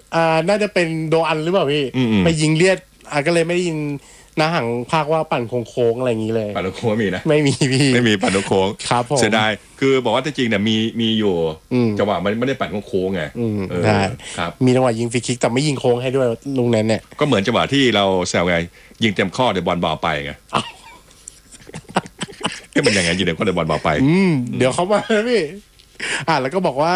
น่าจะเป็นโดอันหรือเปล่าพี่ไปยิงเลียดก็เลยไม่ได้ยินนาหังภาคว่าปั่นโค้งอะไรอย่างนี้เลยปั่นโค้งมีนะไม่มีพี่ไม่มีปั่นโค้งครับผมเสียดายคือบอกว่าจริงๆเนี่ยมีอยู่จังหวะมันไม่ได้ปั่นโค้งไงได้ครับมีจังหวะยิงฟรีคิกแต่ไม่ยิงโค้งให้ด้วยลุงนั้นเนี่ยก็เหมือนจังหวะที่เราแซวไงยิงเต็มข้อเดี๋ยวบอลเบาไปไงมันยังไงยิงเต็มข้อเดี๋ยวบอลเบาไปเดี๋ยวเขามาพี่แล้วก็บอกว่า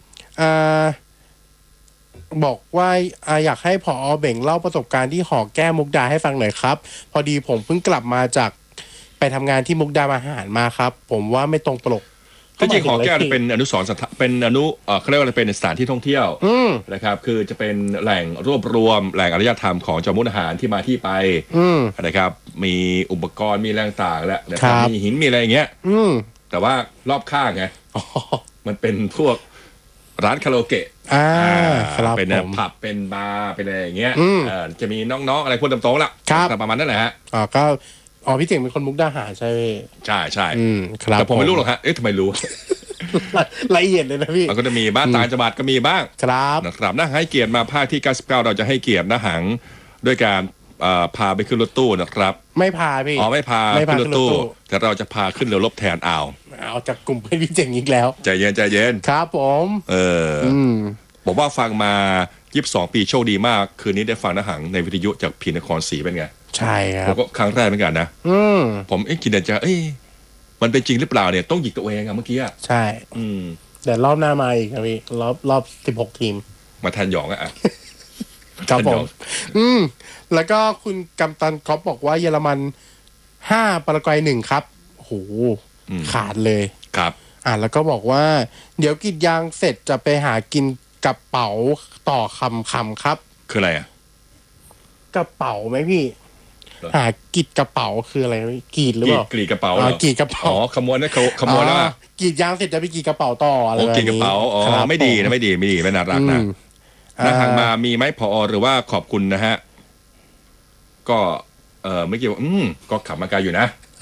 อยากให้ผอ.เบ่งเล่าประสบการณ์ที่หอแก้มุกดาให้ฟังหน่อยครับพอดีผมเพิ่งกลับมาจากไปทำงานที่มุกดาหารมาครับผมว่าไม่ตรงปกที่จริงหอแก้วเป็นอนุสรณ์เป็นเขาเรียกว่าเป็นสถานที่ท่องเที่ยวนะครับคือจะเป็นแหล่งรวบรวมแหล่งอารยธรรมของจังหวัดมุกดาหารที่มาที่ไปนะครับมีอุปกรณ์มีแรงต่างแล้วนะครับมีหินมีอะไรอย่างเงี้ยแต่ว่ารอบข้างไงมันเป็นพวกร้านคาราโอเกะเป็นผับเป็นบาร์เป็นอะไรอย่างเงี้ยจะมีน้องๆอะไรพวกโตๆละประมาณนั้นแหละฮะก็พี่เจ๋งเป็นคนมุกดาหารใช่ไหมใช่แต่ผมไม่รู้หรอกฮะทำไมรู้ละเอียดเลยนะพี่มันก็จะมีบ้านต่างจังหวัดก็มีบ้างนะครับนะให้เกียรติมาภาคที่99เราจะให้เกียรตินะหังด้วยการพาไปขึ้นรถตู้นะครับไม่พาพี่ไม่พาขึ้นรถตู้แต่เราจะพาขึ้นเรือรบแทนเอาจากกลุ่มเพื่อนพี่เจ๋งอีกแล้วใจเย็นครับผมบอกว่าฟังมา22 ปีโชคดีมากคืนนี้ได้ฟังนะหังในวิทยุจากพีนครศรีเป็นไงใช่ครับผมก็ครั้งแรกเหมือนกันนะผมคิดจะมันเป็นจริงหรือเปล่าเนี่ยต้องหยิกตัวเองเมื่อกี้ใช่แต่รอบหน้ามาอีกครับพี่รอบ16 ทีมมาแทนหยองครับผมแล้วก็คุณกัมตันครอปบอกว่าเยอรมัน5ปารากวัย1ครับโหขาดเลยครับแล้วก็บอกว่าเดี๋ยวกิจยางเสร็จจะไปหากินกระเป๋าต่อคำครับคืออะไรกระเป๋าไหมพี่หากิจกระเป๋าคืออะไรกีดหรือเปล่ากรีดกระเป๋ากีดกระเป๋าขโมยนะขโมยแล้วกีดยางเสร็จจะไปกีดกระเป๋าต่ออะไรแบบนี้กีดกระเป๋าไม่ดีนะไม่ดีไม่น่ารักนะทางมามีไหมผอ.หรือว่าขอบคุณนะฮะก็ไม่เกี่ยวก็ขับมาไกลอยู่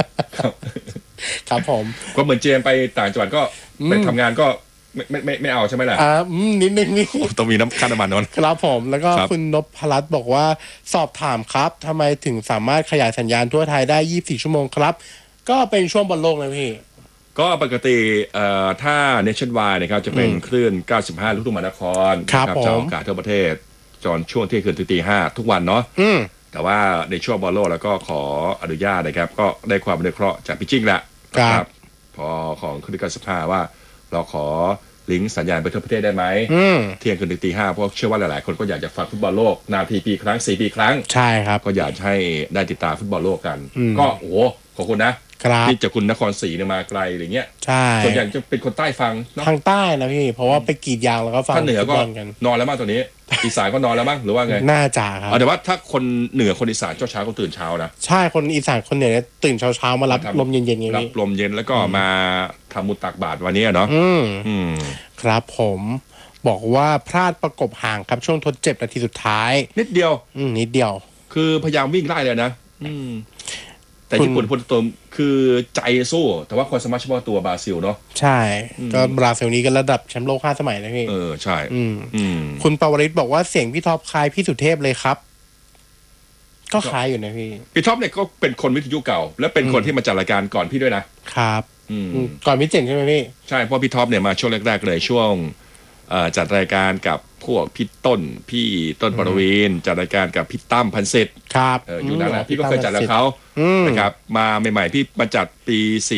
นะครับผมก็เหมือนเจมไปต่างจังหวัดก็ไปทำงานก็ไม่เอาใช่ไหมล่ะนิดนึงนี่ต้องมีค่าน้ำมันนนครับผมแล้วก็คุณนพรัตน์บอกว่าสอบถามครับทำไมถึงสามารถขยายสัญญาณทั่วไทยได้24 ชั่วโมงครับก็เป็นช่วงบอลโลกนะพี่ก็ปกติถ้า Nationwide นะครับจะเป็นคลื่น95ลูกทุ่งมหานครครับจะออกอากาศทั่วประเทศจนช่วงเที่ยงคืนถึงตี 5ทุกวันเนาะแต่ว่าในช่วงบอลโลกแล้วก็ขออนุญาตนะครับก็ได้ความอนุเคราะห์จากพี่จิ้งแหละครับพอของคลื่น95ว่าเราขอลิงก์สัญญาณไปทั่วประเทศได้ไหมเที่ยงคืนถึงตี 5เพราะเชื่อว่าหลายๆคนก็อยากจะฟังฟุตบอลโลกนาทีปีครั้ง4 ปีครั้งใช่ครับก็อยากให้ได้ติดตามฟุตบอลโลกกันก็ขอบคุณนะที่จากคุณนครศรีมาไกลอะไรเงี้ยใช่ส่วนใหญ่จะเป็นคนใต้ฟังทางใต้นะพี่เพราะว่าไปกรีดยางแล้วก็ฟังถ้าเหนือก็นอนแล้วมั้งตอนนี้อีสานก็นอนแล้วมั้งหรือว่าไงน่าจะครับแต่ว่าถ้าคนเหนือคนอีสานเช้าก็ตื่นเช้านะใช่คนอีสานคนเหนือตื่นเช้ามารับลมเย็นๆอย่างนี้รับลมเย็นแล้วก็มาทำมุตักบาตรวันนี้เนาะครับผมบอกว่าพลาดประกบห่างครับช่วงทดเจ็บนาทีสุดท้ายนิดเดียวนิดเดียวคือพยายามวิ่งไล่เลยนะแต่ญี่ปุ่นพูดตรงคือใจสู้แต่ว่าคนสมัชเฉพาะตัวบราซิลเนาะใช่ก็บราซิลนี้ก็ระดับแชมป์โลก5 สมัยนะพี่ใช่คุณปวริศบอกว่าเสียงพี่ท็อปคล้ายพี่สุเทพเลยครับก็คล้ายอยู่นะพี่ท็อปเนี่ยก็เป็นคนวิทยุเก่าและเป็นคนที่มาจัดรายการก่อนพี่ด้วยนะครับก่อนพี่เจ๋งใช่ไหมพี่ใช่เพราะพี่ท็อปเนี่ยมาช่วงแรกๆเลยช่วงจัดรายการกับพวกพี่ต้นปรวีณจัดรายการกับพี่ตั้มพันศิษย์ครับอยู่นั่นแหละพี่ก็เคยจัดแล้วเขานะครับมาใหม่ๆพี่มาจัดปี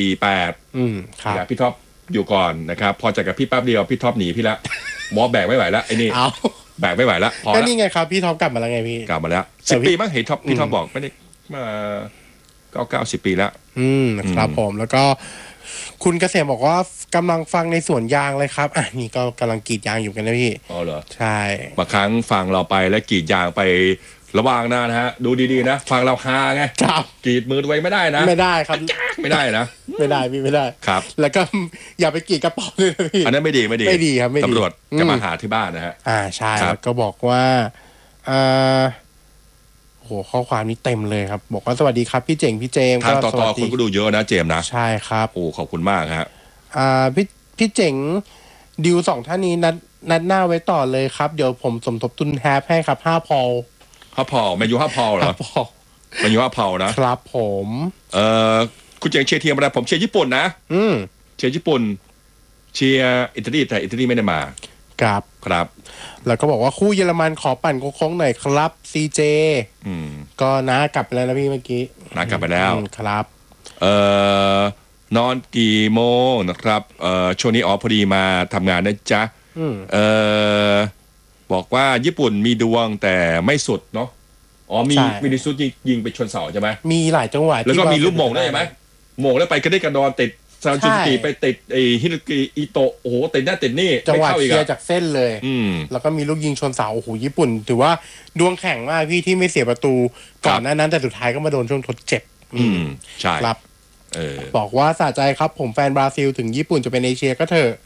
48 ครับพี่ท็อปอยู่ก่อนนะครับพอจัดกับพี่แป๊บเดียวพี่ท็อปหนีพี่ละหมอแบกไม่ไหวแล้วไอ้นี่แบกไม่ไหวแล้วพอแล้วนี่ไงครับพี่ท็อปกลับมาแล้วไงพี่กลับมาแล้ว10 ปีมั้งเห็นพี่ท็อปบอกไม่ได้มา90 ปีแล้วครับผมแล้วก็คุณเกษมบอกว่ากำลังฟังในสวนยางเลยครับนี่ก็กำลังกรีดยางอยู่กันนะพี่อ๋อเหรอใช่บางครั้งฟังเราไปแล้วกรีดยางไประวังนะฮะดูดีๆนะฟังเราฮาไงกรีดมือไว้ไม่ได้นะไม่ได้ครับไม่ได้นะไม่ได้พี่ไม่ได้ครับแล้วก็อย่าไปกรีดกระเป๋าเลยนะพี่อันนั้นไม่ดีครับไม่ดีตำรวจจะมาหาที่บ้านนะฮะใช่แล้วก็บอกว่าข้อความนี้เต็มเลยครับบอกว่าสวัสดีครับพี่เจ๋งพี่เจมส์ก็ต่อคนก็ดูเยอะนะเจมส์นะใช่ครับขอบคุณมากฮะพี่เจ๋งดิว2ท่านนี้นัดหน้าไว้ต่อเลยครับเดี๋ยวผมสมทบทุนแฮปให้ครับ5 พอลฮับพอลแมนยูฮับพอลเหรอพอลแมนยูฮับพอลนะครับผมคุณเจงเชียร์ทีมอะไรผมเชียร์ญี่ปุ่นนะเชียร์ญี่ปุ่นเชียร์อิตาลีแต่อิตาลีไม่ได้มาครับครับแล้วก็บอกว่าคู่เยอรมันขอปั่นโค้งๆหน่อยครับซีเจก็น้ากลับไปแล้วนะพี่เมื่อกี้น้ากลับไปแล้วครับนอนกี่โมงนะครับช่วงนี้พอดีมาทำงานนะจ๊ะบอกว่าญี่ปุ่นมีดวงแต่ไม่สุดเนาะมีดิสุดยิงไปชนเสาใช่ไหมมีหลายจังหวะแล้วก็มีลูกโมงได้ไหมโมงแล้วไปกระเด้กระดอนติดซานจูกิไปติดไอฮิโนกิอิโตะโอ้โหติดหน้าติดนี่จังหวะเคลียร์จากเส้นเลยแล้วก็มีลูกยิงชนเสาโอ้โหญี่ปุ่นถือว่าดวงแข็งมากพี่ที่ไม่เสียประตูก่อนหน้านั้นแต่สุดท้ายก็มาโดนช่วงทดเจ็บใช่ครับบอกว่าสะใจครับผมแฟนบราซิลถึงญี่ปุ่นจะเป็นเอเชียก็เถอะ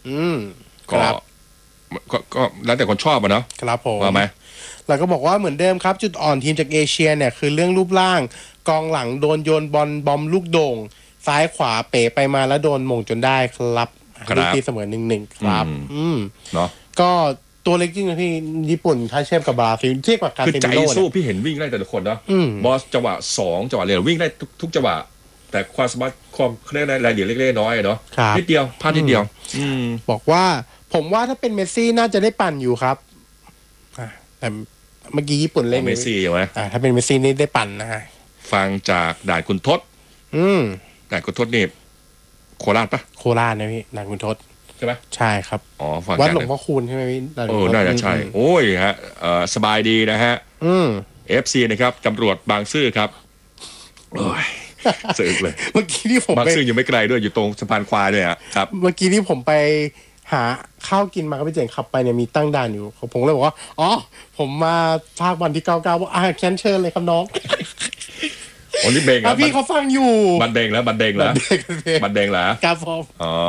ก็แล้วแต่คนชอบอะเนาะครับผมว่าไหมแล้วก็บอกว่าเหมือนเดิมครับจุดอ่อนทีมจากเอเชียเนี่ยคือเรื่องรูปร่างกองหลังโดนโยนบอลบอมลูกโด่งซ้ายขวาเป๋ไปมาแล้วโดนมงจนได้ครับลูกตีเสมอ1-1ครับเนาะก็ตัวเล็กจริงนะพี่ญี่ปุ่นถ้าเทียบกับบราซิลเทียบกับการคือใจสู้พี่เห็นวิ่งได้แต่ละคนเนาะบอสจังหวะ2จังหวะเลยวิ่งได้ทุกจังหวะแต่ความสามารถความเรียกได้รายละเอียดเล็กๆน้อยเนาะนิดเดียวพลาดนิดเดียวบอกว่าผมว่าถ้าเป็นเมสซี่น่าจะได้ปั่นอยู่ครับแต่เมื่อกี้ญี่ปุ่นเล่นเมสซี่ใช่ไหมถ้าเป็นเมสซี่นี่ได้ปั่นนะฮะฟังจากด่านคุณทศด่านคุณทศนี่โคราชปะโคราชนะพี่ด่านคุณทศใช่ไหมใช่ครับฟังวัดหลวงพ่อคูณใช่ไหมพี่น่าจะใช่โอ้ยฮะสบายดีนะฮะFC นะครับตำรวจบางซื่อครับโอ้ยสึกเลยเมื่อกี้ที่ผมบางซื่ออยู่ไม่ไกลด้วยอยู่ตรงสะพานควายด้วยครับเมื่อกี้ที่ผมไปหาข้าวกินมาก็ไปเจ๋งขับไปเนี่ยมีตั้งด่านอยู่ผมเลยบอกว่าผมมาภาควันที่99ว่าแคนเชิญเลยครับน้องนี่เบงแล้วพี่เขาฟังอยู่บันเดงแล้วบันเดงแล้วบันเดงแล้วครับผม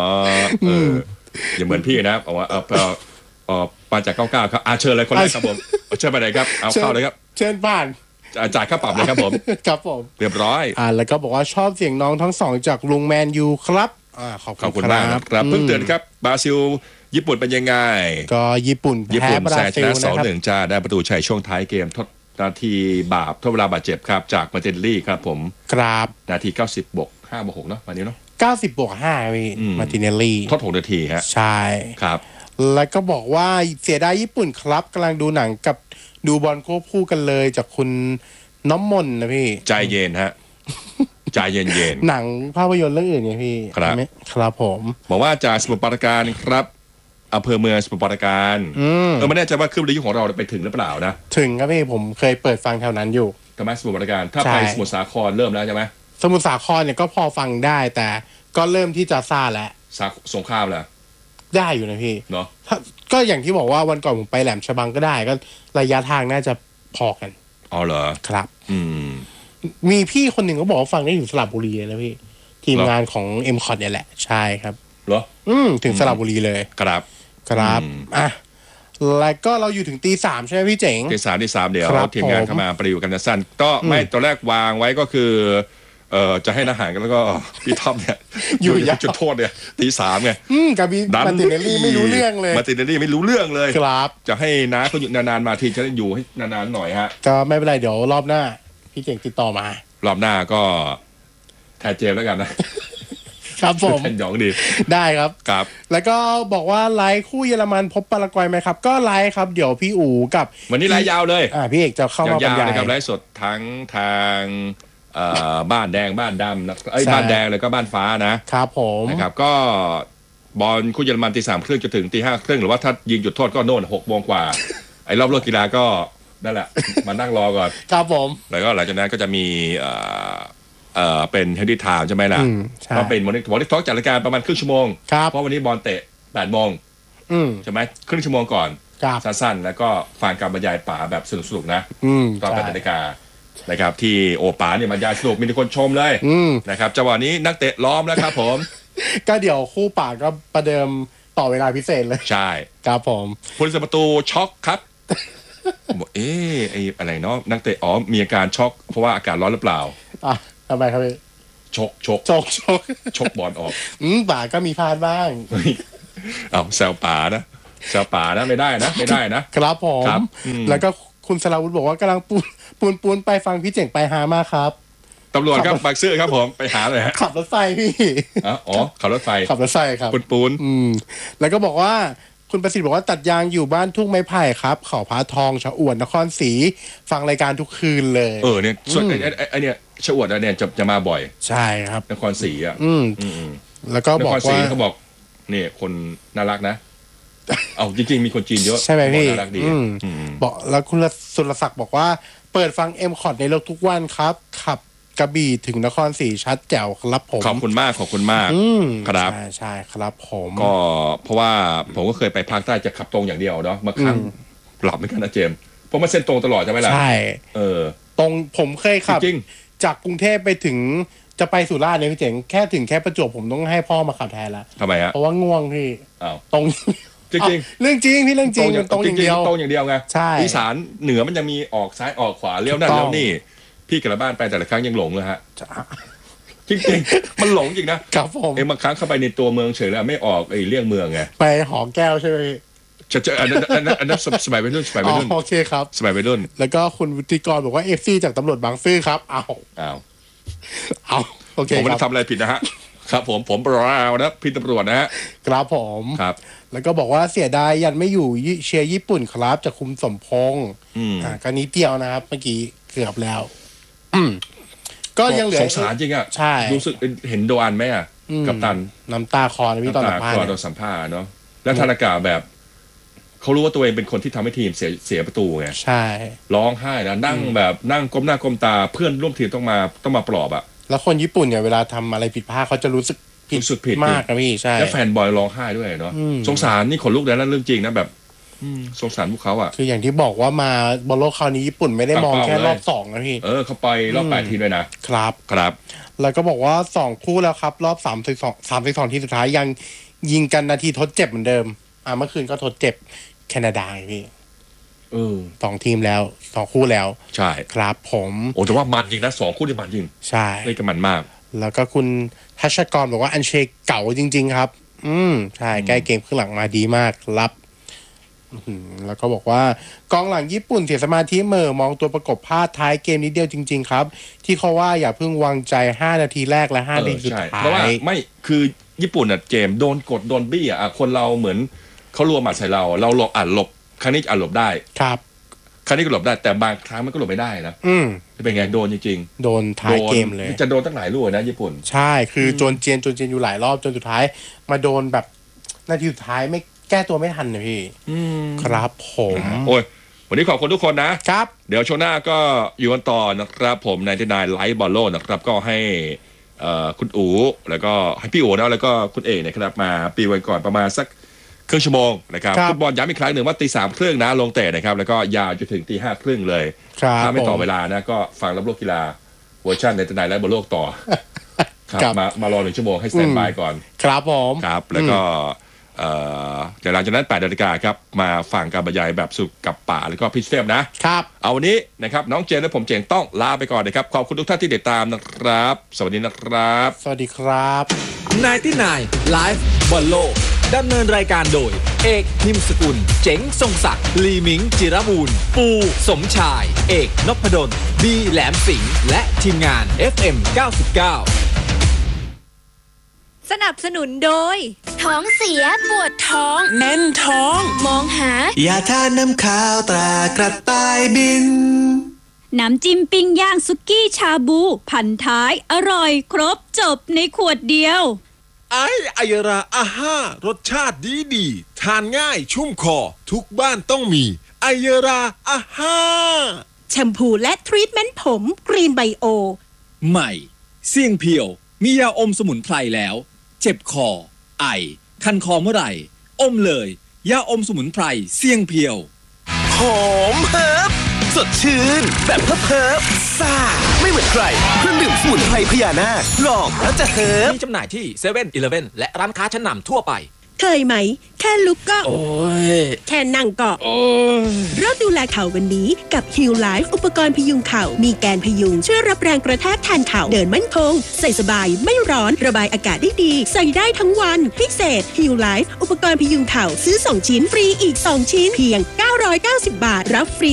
อย่าเหมือนพี่นะบอกว่ามาจาก99ครับเชิญเลยคนแรกครับผมเชิญไปไหนครับเอาเข้าเลยครับเชิญผ่านจ่ายค่าปรับเลยครับผมครับผมเรียบร้อยแล้วก็บอกว่าชอบเสียงน้องทั้งสองจากลุงแมนยูครับขอบคุณมากครับเพิ่งเตือนครับบราซิลญี่ปุ่นเป็นยังไงก็ญี่ปุ่นแพ้บราซิลนะครับ2-1จะได้ประตูชัยช่วงท้ายเกมทดนาทีทดเวลาบาดเจ็บครับจากมาร์ตินลี่ครับผมครับนาที90บวก5บวก6เนาะวันนี้เนาะ 90บวก5พี่มาร์ตินเลี่ทด6นาทีฮะใช่ครับแล้วก็บอกว่าเสียดายญี่ปุ่นครับกำลังดูหนังกับดูบอลควบคู่กันเลยจากคุณน้ำมนต์นะพี่ใจเย็นฮะใจเย็นหนังภาพยนตร์เรื่องอื่นไงพี่ครับผมบอกว่าจากสมุทรปราการครับอำเภอเมืองสมุทรปราการไม่แน่ใจว่าเครื่องวิทยุของเราไปถึงหรือเปล่านะถึงครับพี่ผมเคยเปิดฟังแถวนั้นอยู่ทำไมสมุทรปราการถ้าไปสมุทรสาครเริ่มแล้วใช่ไหมสมุทรสาครเนี่ยก็พอฟังได้แต่ก็เริ่มที่จะซ่าแล้วสงครามแหละได้อยู่นะพี่เนาะก็อย่างที่บอกว่าวันก่อนผมไปแหลมฉบังก็ได้ก็ระยะทางน่าจะพอกันเหรอครับมีพี่คนหนึ่งเขาบอกว่าฟังได้ถึงสระบุรีเลยนะพี่ทีมงานของ M-KOT เนี่ยแหละใช่ครับเหรอถึงสระบุรีเลยครับแล้วก็เราอยู่ถึงตี 3ใช่ไหมพี่เจ๋งตี 3เดี๋ยวทีมงานเข้ามาประยุกต์กันสั้นก็ไม่ตอนแรกวางไว้ก็คือจะให้อาหารกันแล้วก็พี่ท็อปเนี่ยอยู่จุดโทษเนี่ยตี 3ไงกับพี่มาร์ตินเนลลี่ไม่รู้เรื่องเลยมาร์ตินเนลลี่ไม่รู้เรื่องเลยครับจะให้น้าเขาอยู่นานๆมาทีจะได้อยู่ให้นานๆหน่อยฮะก็ไม่เป็นไรเดี๋ยวรอบหน้าพี่เจ๋งติดต่อมารอบหน้าก็แทนเจมแล้วกันนะครับผมแทนหยองดีได้ครับครับแล้วก็บอกว่าไลฟ์คู่เยอรมันพบปารากวัยไหมครับก็ไลฟ์ครับเดี๋ยวพี่อู๋กับวันนี้ไลฟ์ยาวเลยพี่เอกจะเข้ามาบรรยายนะครับไลฟ์สดทั้งทางบ้านแดงบ้านดำนะบ้านแดงแล้วก็บ้านฟ้านะครับผมนะครับก็บอลคู่เยอรมันตี 3 ครึ่งจะถึงตี 5 ครึ่งหรือว่าถ้ายิงจุดโทษก็โน่น6 โมงกว่าไอ้รอบเลิกกีฬาก็นั่นแหละมานั่งรอก่อนครับผมแล้วก็หลังจากนั้นก็จะมีเป็นเฮดดี้ไทม์ใช่ไหมล่ะก็เป็นมอนิทอล์กจัดรายการประมาณครึ่งชั่วโมงเพราะวันนี้บอลเตะ8 โมงใช่ไหมครึ่งชั่วโมงก่อนสั้นๆแล้วก็ฟังการบรรยายป๋าแบบสนุกๆนะตอน8 นาฬิกานะครับที่โอป๋าเนี่ยบรรยายสนุกมีคนชมเลยนะครับจังหวะนี้นักเตะล้อมแล้วครับผมก็เดี๋ยวคู่ป๋าก็ประเดิมต่อเวลาพิเศษเลยใช่ครับผมผู้รักษาประตูช็อกครับบอกไอ้อะไรเนาะนักเตะมีอาการช็อกเพราะว่าอากาศร้อนหรือเปล่าทำไมครับพี่ชกบอลออกป๋าก็มีพลาดบ้างแซวป๋านะชาวป่านะไม่ได้นะครับผม แล้วก็คุณสราวุธบอกว่ากำลังปูนไปฟังพี่เจ๋งไปหามาครับตำรวจครับบางซื่อครับผมไปหาเลยฮะขับรถไฟพี่อ๋อขับรถไฟครับปูนแล้วก็บอกว่าคุณประสิทธิ์บอกว่าตัดยางอยู่บ้านทุ่งไม้ไผ่ครับเขาพระทองชะอวดนครศรีฟังรายการทุกคืนเลยเนี่ยส่วนไอ้เนี่ยชะอวดเนี่ยจะมาบ่อยใช่ครับนครศรีแล้วก็บอกว่านครศรีเขาบอกนี่คนน่ารักนะเอาจริงๆมีคนจีนเยอะใช่ไหมพี่น่ารักดีบอกแล้วคุณสุรศักดิ์บอกว่าเปิดฟังM-Cotในรถทุกวันครับขับกระบี่ถึงนครศรีชัดแจ๋วครับผมขอบคุณมากครับใช่ครับผมก็เพราะว่าผมก็เคยไปภาคใต้จะขับตรงอย่างเดียวเนาะมาครั้งหลับไม่กันนะเจมเพราะมันเส้นตรงตลอดใช่ไหมล่ะใช่ตรงผมเคยขับจากกรุงเทพไปถึงจะไปสุราษฎร์เนี่ยพี่เจ๋งแค่ประจวบผมต้องให้พ่อมาขับแทนละทำไมฮะเพราะว่าง่วงพี่ตรงจริงเรื่องจริงพี่เรื่องจริงตรงอย่างเดียวไงใช่อีสานเหนือมันยังมีออกซ้ายออกขวาเลี้ยวนั่นเลี้ยวนี่พี่กลับบ้านไปแต่ละครั้งยังหลงเลยฮะจริงๆมันหลงจริงนะครับผมบางครั้งเข้าไปในตัวเมืองเฉยแล้วไม่ออกเลี่ยงเมืองไงไปหอแก้วใช่ไหมจะอันนั้นสมัยวัยรุ่นโอเคครับสมัยวัยรุ่นแล้วก็คุณวุฒิกรบอกว่า FC จากตำรวจบางซื่อครับเอาโอเคผมไม่ได้ทำอะไรผิดนะฮะครับผมราวนะพี่ตำรวจนะฮะครับผมครับแล้วก็บอกว่าเสียดายยันไม่อยู่เชียร์ญี่ปุ่นครับจากคุมสมพงษ์ก็นี้เดียวนะครับเมื่อกี้เกือบแล้วก็ยังเหลือสงสารจริงอ่ะใช่รู้สึกเห็นโดอันไหมอ่ะกัปตันน้ำตาคลอพี่ตอนสัมภาษณ์เนาะแล้วธนากาแบบเขารู้ว่าตัวเองเป็นคนที่ทำให้ทีมเสียประตูไงใช่ร้องไห้นะนั่งก้มหน้าก้มตาเพื่อนร่วมทีมต้องมาปลอบอ่ะแล้วคนญี่ปุ่นเนี่ยเวลาทำอะไรผิดพลาดเขาจะรู้สึกผิดมากนะพี่ใช่แล้วแฟนบอยร้องไห้ด้วยเนาะสงสารนี่ขนลุกเลยนั่นเรื่องจริงนะแบบสงสารพวกเขาอ่ะคืออย่างที่บอกว่ามาบอลโลกคราวนี้ญี่ปุ่นไม่ได้มองแค่รอบ2นะพี่เขาไปรอบ8ทีมเลยนะครับแล้วก็บอกว่า2คู่แล้วครับรอบ32ทีสุดท้ายยังยิงกันนาทีทดเจ็บเหมือนเดิมเมื่อคืนก็ทดเจ็บแคนาดาพี่2ทีมแล้ว2คู่แล้วใช่ครับผมแต่ว่ามันจริงนะ2คู่ที่มันจริงใช่เล่นกันมันมากแล้วก็คุณทัชกรบอกว่าอันเชคเก่าจริงๆครับใช่ใกล้เกมครึ่งหลังมาดีมากครับแล้วก็บอกว่ากองหลังญี่ปุ่นเสียสมาธิมองตัวประกบพลาดท้ายเกมนิดเดียวจริงๆครับที่เขาว่าอย่าเพิ่งวางใจ5นาทีแรกและ5นาทีสุดท้ายเพราะว่าไม่คือญี่ปุ่นอ่ะเกมโดนกดโดนบี้อ่ะคนเราเหมือนเขารัวหมัดใส่เราหลบครั้งนี้หลบได้ครับครั้งนี้ก็หลบได้แต่บางครั้งมันก็หลบไม่ได้นะจะเป็นไงโดนจริงๆโดนท้ายเกมเลยจะโดนตั้งหลายลูกนะญี่ปุ่นใช่คือโจนเจียนอยู่หลายรอบจนสุดท้ายมาโดนแบบนาทีสุดท้ายไม่แก้ตัวไม่ทันนะพี่ครับผมโอ้ยวันนี้ขอบคุณทุกคนนะครับเดี๋ยวช่วงหน้าก็อยู่กันต่อนะครับผมในที่นายไลฟ์บอลโลนะครับก็ให้คุณอู๋แล้วก็ให้พี่อู๋นะแล้วก็คุณเอกนะครับมาปีวันก่อนประมาณสักครึ่งชั่วโมงนะครับฟุตบอลย้ำอีกครั้งหนึ่งว่าตี 3:30นะลงเตะนะครับแล้วก็ยาวจนถึงตี 5:30เลยถ้าไม่ต่อเวลานะก็ฟังรับโลกกีฬาเวอร์ชันในที่นายไลฟ์บอลโลกต่อครับมารอ1 ชั่วโมงให้สแตนด์บายก่อนครับผมครับแล้วก็เดี๋ยวหลังจากนั้น 8 นาฬิกาครับมาฟังการบรรยายแบบสุดกับป่าแล้วก็พี่เซฟนะครับเอาวันนี้นะครับน้องเจนและผมเจงต้องลาไปก่อนนะครับขอบคุณทุกท่านที่ติดตามนะครับสวัสดีนะครับสวัสดีครับ 99 Live บอลโลกดำเนินรายการโดยเอกนิมสกุลเจ๋งทรงศักดิ์ลีมิงจิรบูรณ์ปูสมชายเอกนพดลบีแหลมสิงห์และทีมงาน FM 99 สนับสนุนโดยท้องเสียปวดท้องแน่นท้องมองหายาทาน้ำข้าวตรากระต่ายบินน้ำจิ้มปิ้งย่างสุกี้ชาบูพันท้ายอร่อยครบจบในขวดเดียวไอยราอาห้ารสชาติดีทานง่ายชุ่มคอทุกบ้านต้องมีไอยราอาห้าแชมพูและทรีทเมนต์ผมกรีนไบโอใหม่เสี่ยงเพียวมียาอมสมุนไพรแล้วเจ็บคอไอคันคอเมื่อไหร่อมเลยยาอมสมุนไพรเสี่ยงเพียวหอมเฮิบสดชื่นแบบเพิบซ่าไม่เหมือนใครเครื่องดื่มสมุนไพรพญานาคลองแล้วจะเฮิบมีจำหน่ายที่7-Eleven และร้านค้าชั้นนำทั่วไปเคยไหมแค่ลุกก็โอ้ยแค่นั่งก็โอ้ยเริ่มดูแลเข่าวันนี้กับ Heal Life อุปกรณ์พยุงเข่ามีแกนพยุงช่วยรับแรงกระแทกแทนเข่าเดินมั่นคงใส่สบายไม่ร้อนระบายอากาศได้ดีใส่ได้ทั้งวันพิเศษ Heal Life อุปกรณ์พยุงเข่าซื้อ2ชิ้นฟรีอีก2ชิ้นเพียง990 บาทรับฟรี